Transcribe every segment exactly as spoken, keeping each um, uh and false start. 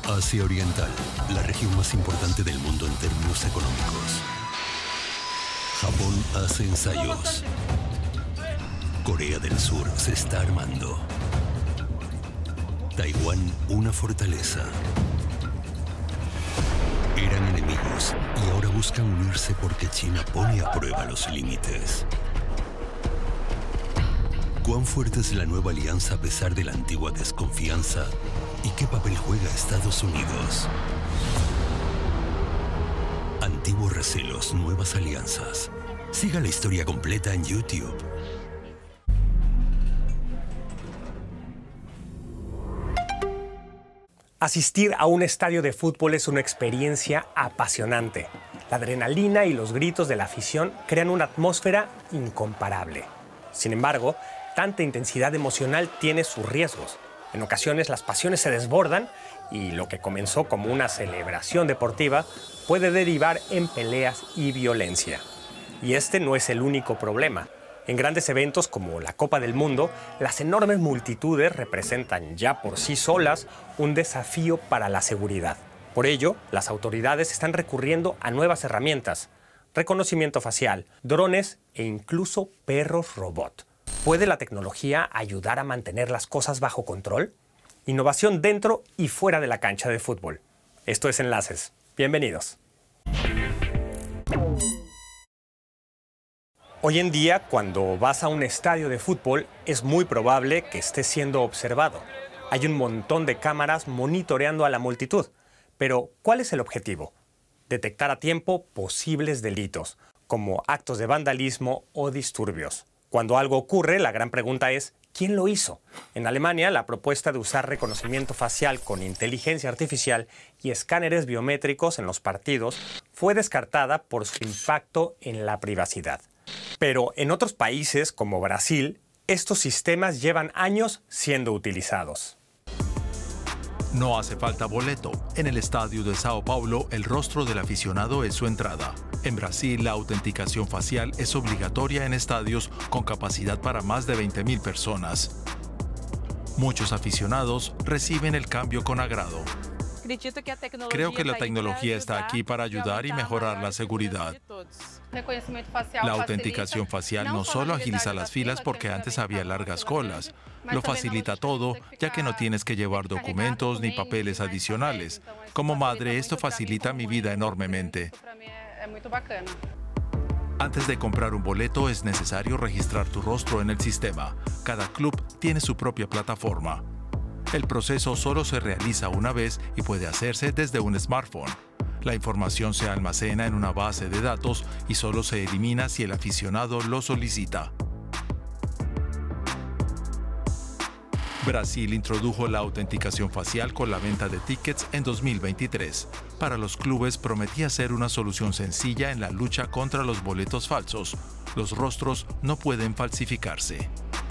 Asia Oriental, la región más importante del mundo en términos económicos. Japón hace ensayos. Corea del Sur se está armando. Taiwán, una fortaleza. Eran enemigos y ahora buscan unirse porque China pone a prueba los límites. ¿Cuán fuerte es la nueva alianza a pesar de la antigua desconfianza? ¿Y qué papel juega Estados Unidos? Antiguos recelos, nuevas alianzas. Siga la historia completa en YouTube. Asistir a un estadio de fútbol es una experiencia apasionante. La adrenalina y los gritos de la afición crean una atmósfera incomparable. Sin embargo, tanta intensidad emocional tiene sus riesgos. En ocasiones las pasiones se desbordan y lo que comenzó como una celebración deportiva puede derivar en peleas y violencia. Y este no es el único problema. En grandes eventos como la Copa del Mundo, las enormes multitudes representan ya por sí solas un desafío para la seguridad. Por ello, las autoridades están recurriendo a nuevas herramientas: reconocimiento facial, drones e incluso perros robot. ¿Puede la tecnología ayudar a mantener las cosas bajo control? Innovación dentro y fuera de la cancha de fútbol. Esto es Enlaces. Bienvenidos. Hoy en día, cuando vas a un estadio de fútbol, es muy probable que estés siendo observado. Hay un montón de cámaras monitoreando a la multitud. Pero, ¿cuál es el objetivo? Detectar a tiempo posibles delitos, como actos de vandalismo o disturbios. Cuando algo ocurre, la gran pregunta es, ¿quién lo hizo? En Alemania, la propuesta de usar reconocimiento facial con inteligencia artificial y escáneres biométricos en los partidos fue descartada por su impacto en la privacidad. Pero en otros países, como Brasil, estos sistemas llevan años siendo utilizados. No hace falta boleto. En el estadio de Sao Paulo, el rostro del aficionado es su entrada. En Brasil, la autenticación facial es obligatoria en estadios con capacidad para más de veinte mil personas. Muchos aficionados reciben el cambio con agrado. Creo que la tecnología está aquí para ayudar y mejorar la seguridad. La autenticación facial no solo agiliza las filas porque antes había largas colas, lo facilita todo, ya que no tienes que llevar documentos ni papeles adicionales. Como madre, esto facilita mi vida enormemente. Antes de comprar un boleto es necesario registrar tu rostro en el sistema. Cada club tiene su propia plataforma. El proceso solo se realiza una vez y puede hacerse desde un smartphone. La información se almacena en una base de datos y solo se elimina si el aficionado lo solicita. Brasil introdujo la autenticación facial con la venta de tickets en dos mil veintitrés. Para los clubes prometía ser una solución sencilla en la lucha contra los boletos falsos. Los rostros no pueden falsificarse.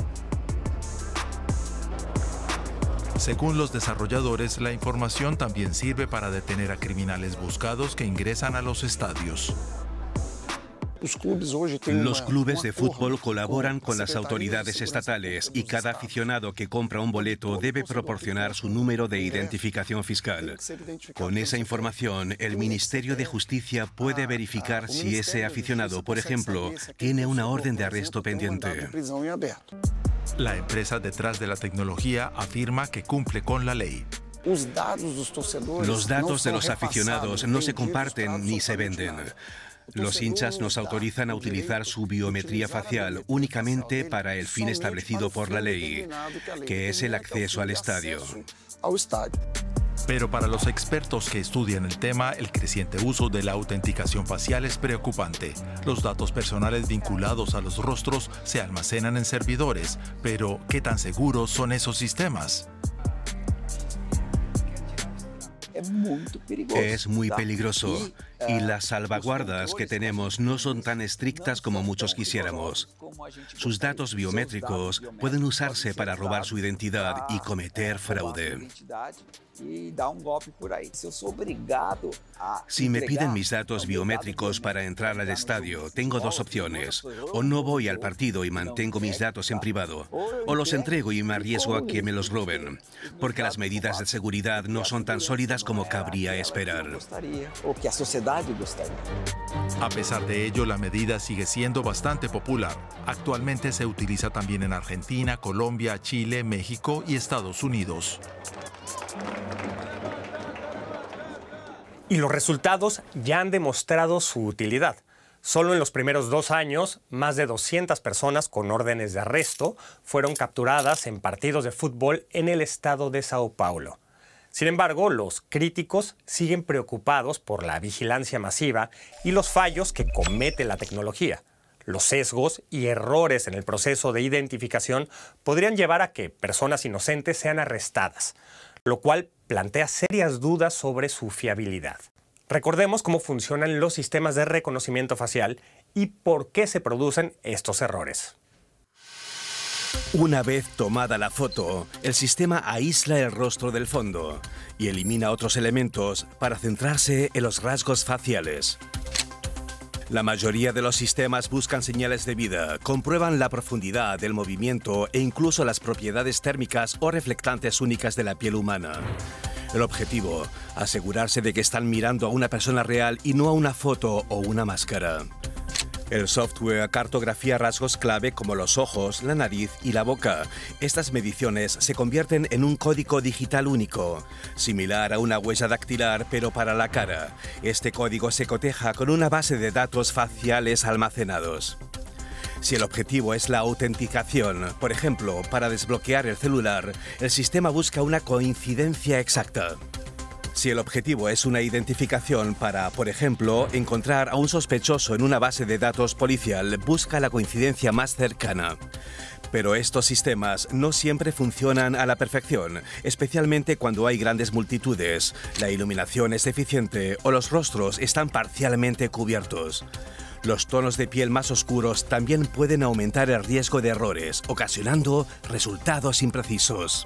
Según los desarrolladores, la información también sirve para detener a criminales buscados que ingresan a los estadios. Los clubes de fútbol colaboran con las autoridades estatales y cada aficionado que compra un boleto debe proporcionar su número de identificación fiscal. Con esa información, el Ministerio de Justicia puede verificar si ese aficionado, por ejemplo, tiene una orden de arresto pendiente. La empresa detrás de la tecnología afirma que cumple con la ley. Los datos de los aficionados no se comparten ni se venden. Los hinchas nos autorizan a utilizar su biometría facial únicamente para el fin establecido por la ley, que es el acceso al estadio. Pero para los expertos que estudian el tema, el creciente uso de la autenticación facial es preocupante. Los datos personales vinculados a los rostros se almacenan en servidores, pero ¿qué tan seguros son esos sistemas? Es muy peligroso y las salvaguardas que tenemos no son tan estrictas como muchos quisiéramos. Sus datos biométricos pueden usarse para robar su identidad y cometer fraude. Si me piden mis datos biométricos para entrar al estadio, tengo dos opciones. O no voy al partido y mantengo mis datos en privado, o los entrego y me arriesgo a que me los roben, porque las medidas de seguridad no son tan sólidas más como cabría esperar. A pesar de ello, la medida sigue siendo bastante popular. Actualmente se utiliza también en Argentina, Colombia, Chile, México y Estados Unidos. Y los resultados ya han demostrado su utilidad. Solo en los primeros dos años, más de doscientas personas con órdenes de arresto fueron capturadas en partidos de fútbol en el estado de Sao Paulo. Sin embargo, los críticos siguen preocupados por la vigilancia masiva y los fallos que comete la tecnología. Los sesgos y errores en el proceso de identificación podrían llevar a que personas inocentes sean arrestadas, lo cual plantea serias dudas sobre su fiabilidad. Recordemos cómo funcionan los sistemas de reconocimiento facial y por qué se producen estos errores. Una vez tomada la foto, el sistema aísla el rostro del fondo y elimina otros elementos para centrarse en los rasgos faciales. La mayoría de los sistemas buscan señales de vida, comprueban la profundidad del movimiento e incluso las propiedades térmicas o reflectantes únicas de la piel humana. El objetivo, asegurarse de que están mirando a una persona real y no a una foto o una máscara. El software cartografía rasgos clave como los ojos, la nariz y la boca. Estas mediciones se convierten en un código digital único, similar a una huella dactilar pero para la cara. Este código se coteja con una base de datos faciales almacenados. Si el objetivo es la autenticación, por ejemplo, para desbloquear el celular, el sistema busca una coincidencia exacta. Si el objetivo es una identificación para, por ejemplo, encontrar a un sospechoso en una base de datos policial, busca la coincidencia más cercana. Pero estos sistemas no siempre funcionan a la perfección, especialmente cuando hay grandes multitudes, la iluminación es deficiente o los rostros están parcialmente cubiertos. Los tonos de piel más oscuros también pueden aumentar el riesgo de errores, ocasionando resultados imprecisos.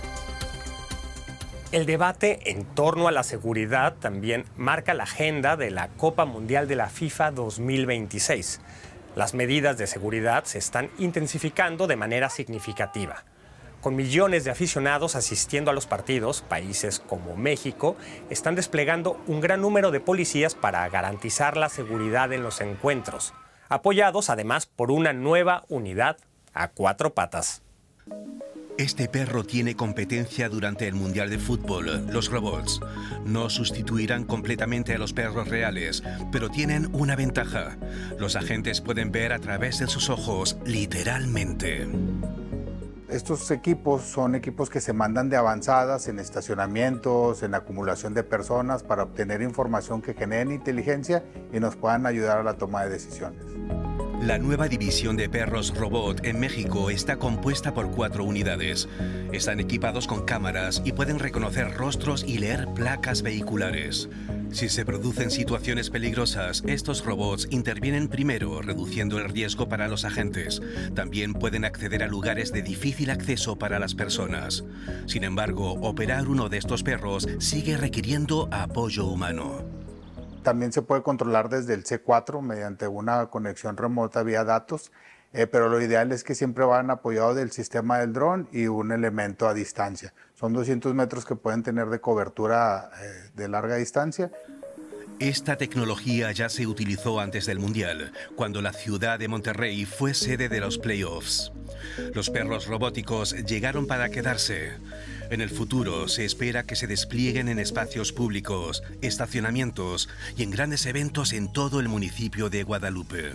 El debate en torno a la seguridad también marca la agenda de la Copa Mundial de la FIFA dos mil veintiséis. Las medidas de seguridad se están intensificando de manera significativa. Con millones de aficionados asistiendo a los partidos, países como México están desplegando un gran número de policías para garantizar la seguridad en los encuentros, apoyados además por una nueva unidad a cuatro patas. Este perro tiene competencia durante el Mundial de Fútbol. Los robots no sustituirán completamente a los perros reales, pero tienen una ventaja. Los agentes pueden ver a través de sus ojos, literalmente. Estos equipos son equipos que se mandan de avanzadas en estacionamientos, en acumulación de personas para obtener información que genere inteligencia y nos puedan ayudar a la toma de decisiones. La nueva división de perros robot en México está compuesta por cuatro unidades. Están equipados con cámaras y pueden reconocer rostros y leer placas vehiculares. Si se producen situaciones peligrosas, estos robots intervienen primero, reduciendo el riesgo para los agentes. También pueden acceder a lugares de difícil acceso para las personas. Sin embargo, operar uno de estos perros sigue requiriendo apoyo humano. También se puede controlar desde el C cuatro mediante una conexión remota vía datos, eh, pero lo ideal es que siempre van apoyados del sistema del dron y un elemento a distancia. Son doscientos metros que pueden tener de cobertura eh, de larga distancia. Esta tecnología ya se utilizó antes del Mundial, cuando la ciudad de Monterrey fue sede de los playoffs. Los perros robóticos llegaron para quedarse. En el futuro se espera que se desplieguen en espacios públicos, estacionamientos y en grandes eventos en todo el municipio de Guadalupe.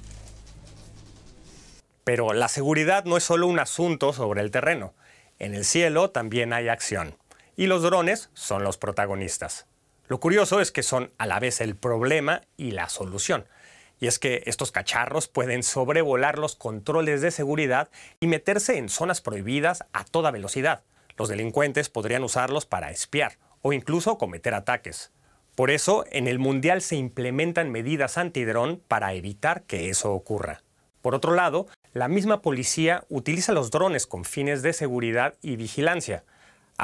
Pero la seguridad no es solo un asunto sobre el terreno. En el cielo también hay acción. Y los drones son los protagonistas. Lo curioso es que son a la vez el problema y la solución. Y es que estos cacharros pueden sobrevolar los controles de seguridad y meterse en zonas prohibidas a toda velocidad. Los delincuentes podrían usarlos para espiar o incluso cometer ataques. Por eso, en el Mundial se implementan medidas antidrón para evitar que eso ocurra. Por otro lado, la misma policía utiliza los drones con fines de seguridad y vigilancia.